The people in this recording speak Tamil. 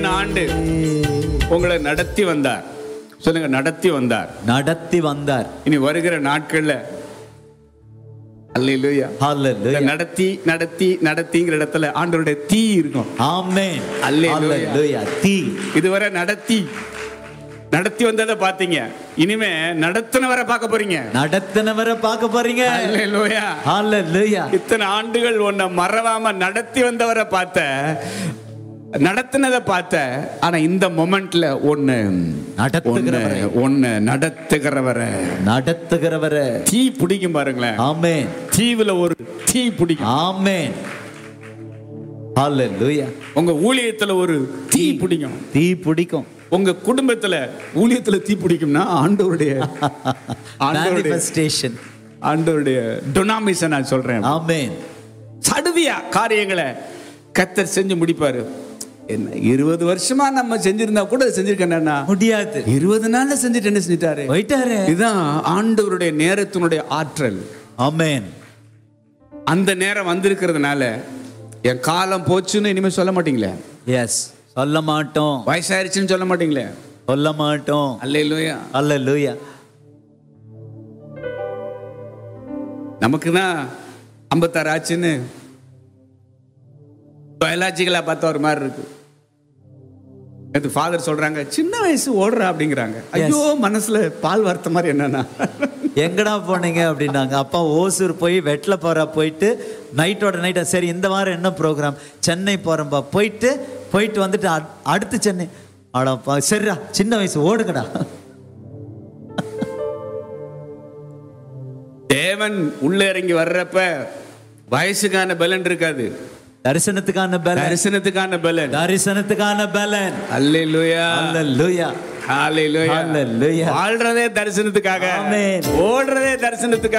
ஆண்டு உங்களை நடத்தி வந்தார். சொல்லுங்க, நடத்தி வந்தார். நடத்தி வந்தார். இனி வருகிற நாட்கள்ல அல்லேலூயா ஹalleluya நடத்தி நடத்தி நடத்திங்கிற இடத்துல ஆண்டவருடைய தீ இருக்கும். ஆமென் அல்லேலூயா. தீ இதுவரை நடத்தி வந்ததை பாத்தீங்க, இனிமே நடத்தினவரை பார்க்க போறீங்க. நடத்தினவரை பார்க்க போறீங்க. அல்லேலூயா ஹalleluya. இத்தனை ஆண்டுகள் உன்னை மறவாம நடத்தி வந்தவரை பார்த்த, நடத்தினதை பார்த்த, ஆனா இந்த மொமெண்ட்ல ஒன்னு நடத்துகிறவரை தீ பிடிக்கும் பாருங்களேன். ஆமென். தீவுல ஒரு தீ பிடிக்கும். ஆமென் ஹalleluya. உங்க ஊழியத்துல ஒரு தீ பிடிக்கும். தீ பிடிக்கும். உங்க குடும்பத்துல ஊழியத்துல தீ பிடிக்கும்னா ஆண்டவருடைய manifestation, ஆண்டவருடைய டொனாமிஷன் நான் சொல்றேன். ஆமென். சடுதியா காரியங்களை கர்த்தர் செஞ்சு முடிப்பாரு. என்ன 20 வருஷமா நம்ம செஞ்சிருந்தா கூட செஞ்சிருக்கேன்னா முடியாது. 20 நாள்ல செஞ்சுட்டு என்ன செஞ்சிட்டாரு, போயிட்டாரு. இதுதான் ஆண்டவருடைய நேரத்தினுடைய ஆற்றல். ஆமென். அந்த நேரம் வந்திருக்கிறதுனால என் காலம் போச்சுன்னு இனிமே சொல்ல மாட்டீங்களே. எஸ், சொல்ல மாட்டோம். வயசாயிருச்சுன்னு சொல்ல மாட்டீங்களே. சொல்ல மாட்டோம். அல்லேலூயா ஹalleluya. நமக்கு தான் 56 ஆச்சுன்னு பயாலஜிக்கலா பார்த்தா ஒரு மாதிரி இருக்கு. ஃபாதர் சொல்றாங்க சின்ன வயசு ஓடுறா அப்படிங்கிறாங்க. ஐயோ, மனசுல பால் வார்த்த மாதிரி என்னன்னா எங்கடா போனீங்க அப்படின்னாங்க. அப்பா ஓசூர் போய் வெட்ல போறா, போயிட்டு நைட்டோட நைட்டா சரி இந்த வாரம் என்ன ப்ரோக்ராம், சென்னை போறேன்பா, போயிட்டு வந்துட்டு அடுத்து சென்னை. ஆடாப்பா சரிடா, சின்ன வயசு ஓடுங்கடா. தேவன் உள்ள இறங்கி வர்றப்ப வயசுக்கான பலன் இருக்காது, தரிசனத்துக்கான பலன். தரிசனத்துக்கான பலன். தரிசனத்துக்கான பலன். அல்லேலூயா ஹalleluya ஹalleluya. ஹalleluya. வாழ்றதே தரிசனத்துக்காக, ஆமென். ஓடுறதே தரிசனத்துக்காக.